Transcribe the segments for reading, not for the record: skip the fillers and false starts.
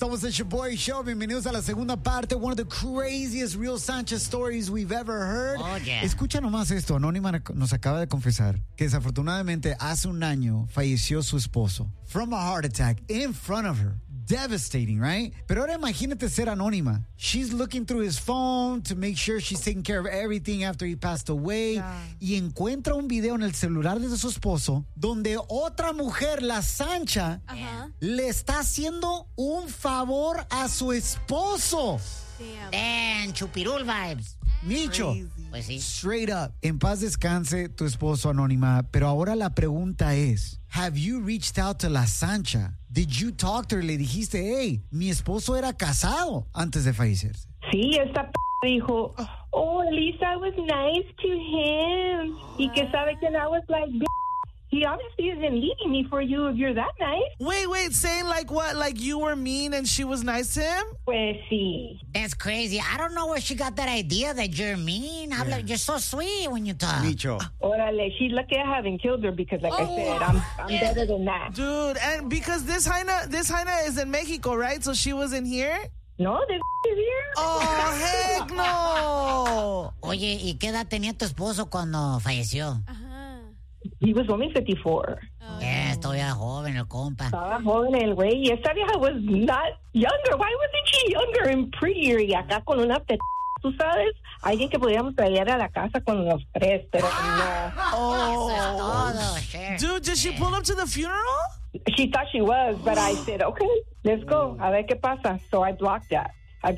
Somos el Shaboy Show. Bienvenidos a la segunda parte. One of the craziest real Sanchez stories we've ever heard. Oh, yeah. Escucha nomás esto. Anónima nos acaba de confesar que desafortunadamente hace un año falleció su esposo from a heart attack in front of her. Devastating, right? Pero ahora imagínate ser Anónima. She's looking through his phone to make sure she's taking care of everything after he passed away. Yeah. Y encuentra un video en el celular de su esposo donde otra mujer, la Sancha, le está haciendo un favor a su esposo. Damn, chupirul vibes. Micho, Pues sí. straight up. En paz descanse tu esposo, Anónima. Pero ahora la pregunta es, have you reached out to la Sancha? Did you talk to her? Le dijiste, hey, mi esposo era casado antes de fallecerse. Sí, esta dijo, oh, at least I was nice to him. Y que sabe que I was like, he obviously isn't leaving me for you if you're that nice. Wait, saying like what? Like you were mean and she was nice to him? Pues sí. That's crazy. I don't know where she got that idea that you're mean. You're so sweet when you talk. Micho. Órale, she's lucky I haven't killed her because like I said, I'm better than that. Dude, and because this Jaina is in Mexico, right? So she wasn't here? No, this is here. Oh, heck no. Oye, ¿y qué edad tenía tu esposo cuando falleció? He was only 54. Todavía joven el compa. Estaba joven el güey. Y esta vieja was not younger. Why wasn't she younger and prettier? Y acá con una tú sabes, alguien que pudiéramos traer a la casa con los tres, pero no. Todo, sure. Dude, did she pull up to the funeral? She thought she was, but I said, okay, let's go. A ver qué pasa. So I blocked that.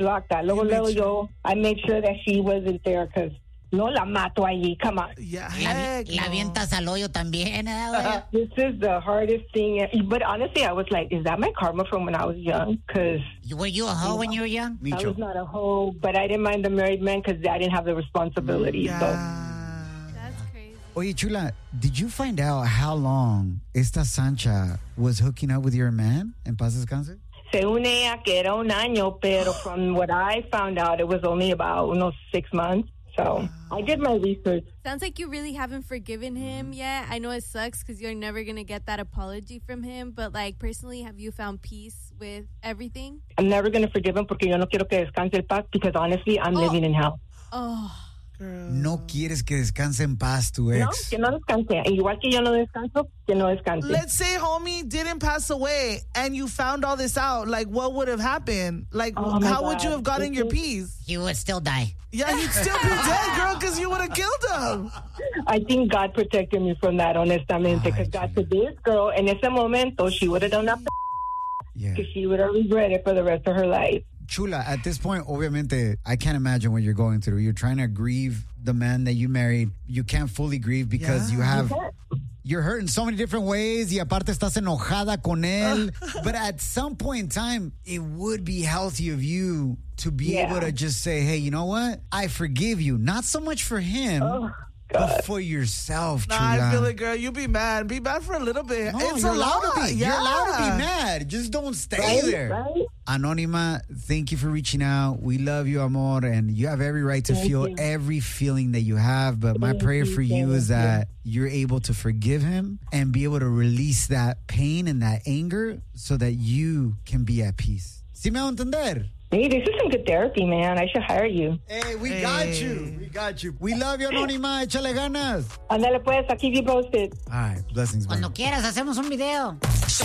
Luego yo, I made sure that she wasn't there because no la mato allí. Come on. Yeah, La heck no. avientas al hoyo también, güey? This is the hardest thing. But honestly, I was like, is that my karma from when I was young? Because Were you a hoe when you were young? I Micho. was not a hoe, but I didn't mind the married man because I didn't have the responsibility. So. Yeah. Oye, Chula, did you find out how long esta Sancha was hooking up with your man? En paz descanse? Según ella, que era un año, pero from what I found out, it was only about 6 months. So I did my research. Sounds like you really haven't forgiven him yet. I know it sucks because you're never going to get that apology from him. But, like, personally, have you found peace with everything? I'm never going to forgive him porque yo no quiero que descanse el paz because honestly, I'm living in hell. Oh, No quieres que descanse en paz tu No, ex. que no descanse. Igual que yo no descanso, que no descanse. Let's say homie didn't pass away and you found all this out. Like, what would have happened? Like, Oh, my how would God. you have gotten your peace? You would still die. Yeah, he'd still be dead, girl, because you would have killed him. I think God protected me from that, honestamente, because God said, this girl, en ese momento, she would have done that Yeah. because she would have regretted for the rest of her life. Chula, at this point, obviamente, I can't imagine what you're going through. You're trying to grieve the man that you married. You can't fully grieve because you're hurt in so many different ways y aparte estás enojada con él. But at some point in time, it would be healthy of you to be able to just say, hey, you know what? I forgive you. Not so much for him, but for yourself, Nah, Chula. I feel it, girl. You be mad. Be mad for a little bit. No, It's you're a allowed lot. to be. Yeah. You're allowed to be mad. Just don't stay there. Right? Anónima, thank you for reaching out. We love you, amor, and you have every right to feel every feeling that you have. But my prayer for you is that you're able to forgive him and be able to release that pain and that anger so that you can be at peace. ¿Sí me va a entender? Hey, this is some good therapy, man. I should hire you. Hey, we got you. We got you. We love you, Anónima. Échale ganas. Ándale pues, I'll keep you posted. All right. Blessings, man. Cuando quieras, hacemos un video.